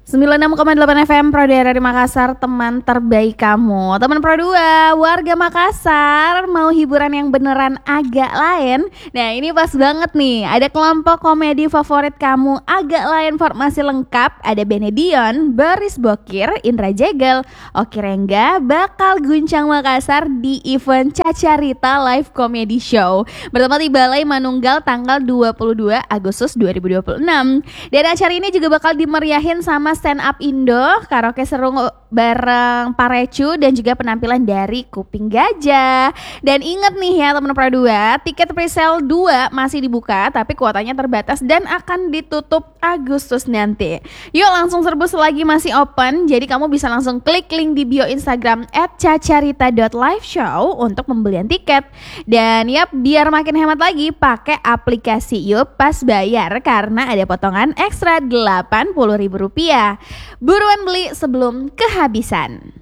96,8 FM Pro Daerah di Makassar, teman terbaik kamu. Teman Pro 2, warga Makassar mau hiburan yang beneran agak lain. Nah ini pas banget nih, ada kelompok komedi favorit kamu agak lain formasi lengkap. Ada Benedion, Boris Bokir, Indra Jegel, Oki Rengga bakal guncang Makassar di event Cacarita Live Comedy Show bertempat di Balai Manunggal tanggal 22 Agustus 2026. Dan acara ini juga bakal dimeriahin sama Stand Up Indo, karaoke seru bareng Parecu dan juga penampilan dari Kuping Gajah. Dan inget nih ya teman Pro 2, tiket presale 2 masih dibuka tapi kuotanya terbatas dan akan ditutup Agustus nanti. Yuk langsung serbu selagi masih open. Jadi kamu bisa langsung klik link di bio Instagram @cacarita.liveshow untuk pembelian tiket. Dan yap, biar makin hemat lagi pakai aplikasi Yup pas bayar karena ada potongan ekstra Rp80.000. Buruan beli sebelum kehabisan.